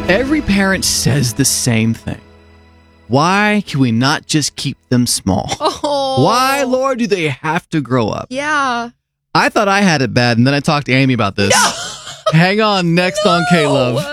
Every parent says the same thing. Why can we not just keep them small? Oh. Why, Lord, do they have to grow up? Yeah. I thought I had it bad, and then I talked to Amy about this. No. Hang on, next on K-Love.